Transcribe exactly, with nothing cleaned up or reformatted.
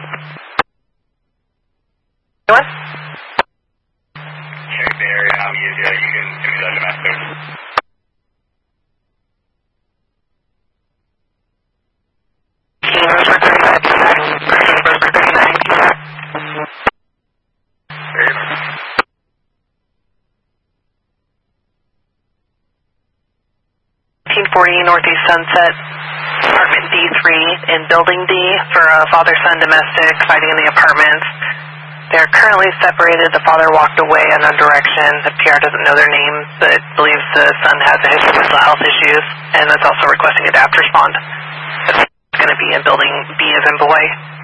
What? Check the area. I'm easy. You can give me that domestic. eighteen forty Northeast Sunset, apartment D three in building D for a father-son domestic fighting in the apartments. They're currently separated. The father walked away in unknown direction. The P R doesn't know their names, but believes the son has a history of mental health issues, and is also requesting a D A P T respond. It's going to be in building B as in boy.